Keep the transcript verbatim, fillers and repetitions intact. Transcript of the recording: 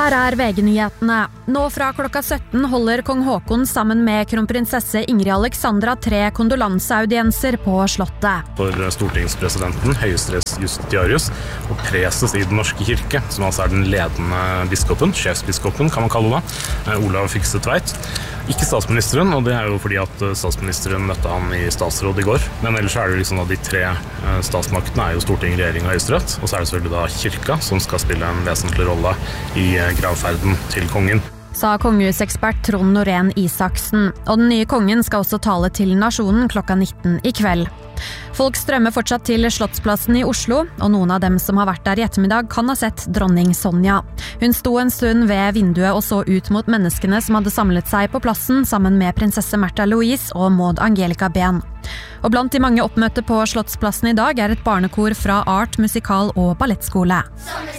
Her er V G-nyhetene. Nå fra klokka sytten holder kong Håkon sammen med kronprinsesse Ingrid Alexandra tre kondolanseaudienser på slottet. For stortingspresidenten, høyesteretts justitiarius og preses i den norske kirke, som altså er den ledende biskopen, sjefsbiskopen kan man kalle det, Olav Fikse Tveit. Ikke statsministeren, og det er jo fordi at statsministeren møtte han i statsråd i går. Men ellers er det liksom at de tre statsmaktene er jo storting, regjering og høyesterett, og så er det selvfølgelig da kirka som skal spille en vesentlig rolle i gravferden til kongen. Sa kongehusekspert Trond Norén Isaksen, og den nye kongen skal også tale til nasjonen klokka nitten i kveld. Folk strømmer fortsatt til Slottsplassen i Oslo, og noen av dem som har vært der i ettermiddag kan ha sett dronning Sonja. Hun sto en stund ved vinduet og så ut mot menneskene som hadde samlet seg på plassen sammen med prinsesse Märtha Louise og Maud Angelica Behn. Og blant de mange oppmøtte på Slottsplassen i dag er et barnekor fra Art, Musikal og Ballettskole.